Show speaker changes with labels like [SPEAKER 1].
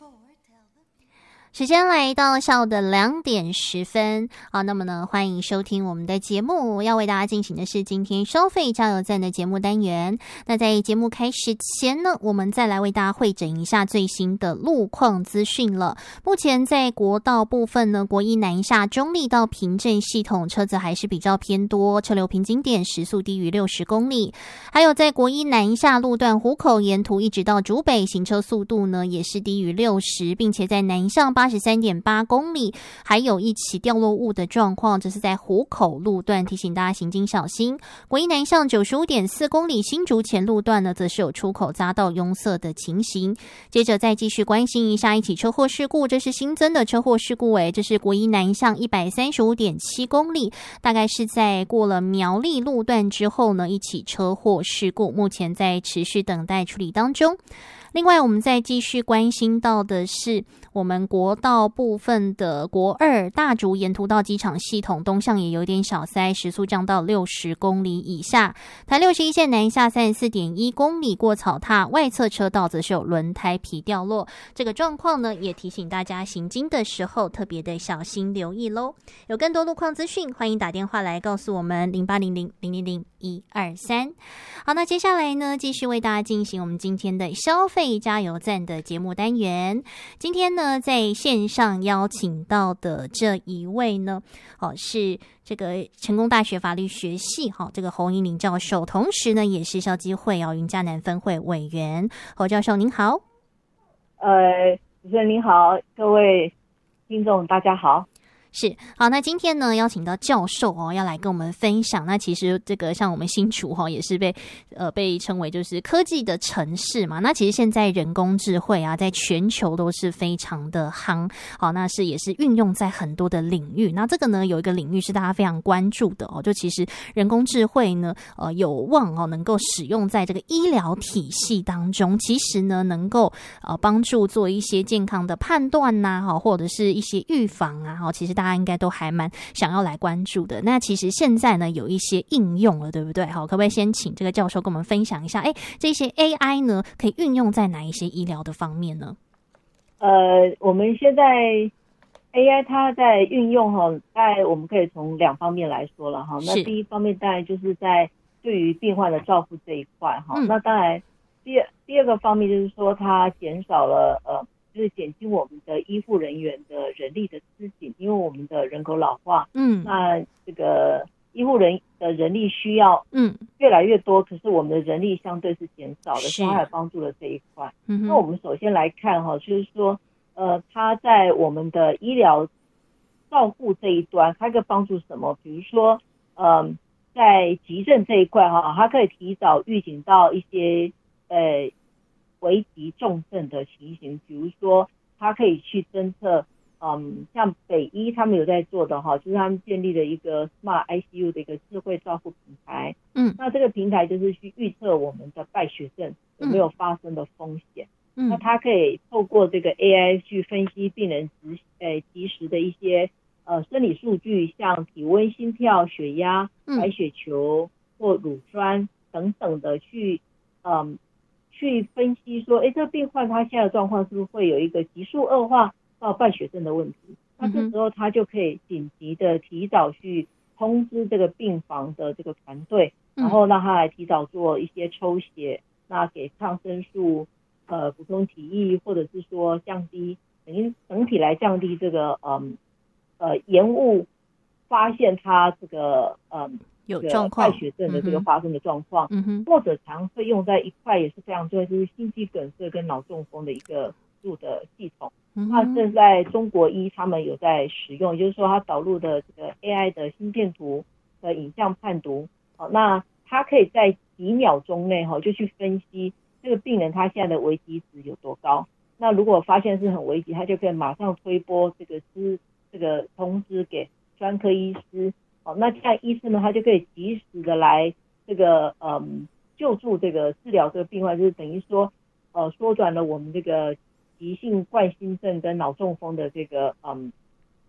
[SPEAKER 1] 时间来到下午的2:10，好，那么呢，欢迎收听我们的节目。要为大家进行的是今天消费加油站的节目单元。那在节目开始前呢，我们再来为大家汇整一下最新的路况资讯了。目前在国道部分呢，国一南下中立到平镇系统车子还是比较偏多，车流平均点时速低于60公里。还有在国一南下路段湖口沿途一直到竹北，行车速度呢也是低于60，并且在南向83.8公里，还有一起掉落物的状况，这是在湖口路段，提醒大家行经小心。国一南向95.4公里新竹前路段呢，则是有出口匝道拥塞的情形。接着再继续关心一下一起车祸事故，这是新增的车祸事故这是国一南向135.7公里，大概是在过了苗栗路段之后呢，一起车祸事故，目前在持续等待处理当中。另外我们再继续关心到的是我们国道部分的国二大竹沿途到机场系统东向也有点小塞，时速降到60公里以下。台61线南下34.1公里过草踏外侧车道则是有轮胎皮掉落，这个状况呢也提醒大家行经的时候特别的小心留意咯。有更多路况资讯欢迎打电话来告诉我们0800-000-123。好，那接下来呢继续为大家进行我们今天的消费加油站的节目单元。今天呢在线上邀请到的这一位呢是这个成功大学法律学系这个侯英玲教授，同时呢也是校际会云嘉南分会委员。侯教授您好。
[SPEAKER 2] 主持人您好，各位听众大家好。
[SPEAKER 1] 是，好，那今天呢邀请到教授要来跟我们分享。那其实这个像我们新竹也是被称为就是科技的城市嘛。那其实现在人工智慧在全球都是非常的夯，好，那是也是运用在很多的领域。那这个呢有一个领域是大家非常关注的就其实人工智慧呢有望能够使用在这个医疗体系当中，其实呢能够帮助做一些健康的判断或者是一些预防其实大家应该都还蛮想要来关注的。那其实现在呢有一些应用了，对不对？好，可不可以先请这个教授跟我们分享一下这些 AI 呢可以运用在哪一些医疗的方面呢？
[SPEAKER 2] 我们现在 AI 它在运用大概我们可以从2方面来说了那第一方面当然就是在对于病患的照顾这一块那当然第二个方面就是说它减少了就是减轻我们的医护人员的人力的吃紧，因为我们的人口老化，那这个医护人的人力需要越来越多，可是我们的人力相对是减少的，所以它也帮助了这一块。那我们首先来看就是说它在我们的医疗照顾这一端，它可以帮助什么？比如说在急症这一块它可以提早预警到一些危急重症的情形，比如说他可以去侦测像北医他们有在做的就是他们建立了一个 Smart ICU 的一个智慧照护平台那这个平台就是去预测我们的败血症有没有发生的风险那它可以透过这个 AI 去分析病人及时的一些生理数据，像体温、心跳、血压、白血球或乳酸等等的去分析说这个病患他现在的状况是不是会有一个急速恶化到败血症的问题，那这时候他就可以紧急的提早去通知这个病房的这个团队然后让他来提早做一些抽血，那给抗生素补充体液，或者是说降低整体来降低这个延误发现他这个
[SPEAKER 1] 有状况
[SPEAKER 2] 败血症的这个发生的状况或者常会用在一块也是非常重要，就是心肌梗塞跟脑中风的一个辅助的系统那这在中国医他们有在使用，也就是说它导入的这个 AI 的心电图的影像判读那它可以在几秒钟内就去分析这个病人他现在的危机值有多高，那如果发现是很危急，他就可以马上推拨这个通知给专科医师那这样医师呢他就可以及时的来这个救助这个治疗这个病患，就是等于说缩短了我们这个急性冠心症跟脑中风的这个